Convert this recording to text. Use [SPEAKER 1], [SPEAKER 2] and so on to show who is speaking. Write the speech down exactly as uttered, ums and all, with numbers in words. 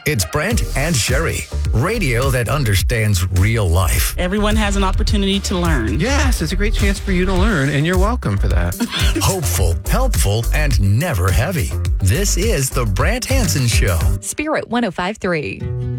[SPEAKER 1] It's Brent and Sherry, radio that understands real life.
[SPEAKER 2] Everyone has an opportunity to learn.
[SPEAKER 3] Yes, it's a great chance for you to learn, and you're welcome for that.
[SPEAKER 1] Hopeful, helpful, and never heavy. This is the Brant Hansen Show.
[SPEAKER 4] Spirit one oh five point three.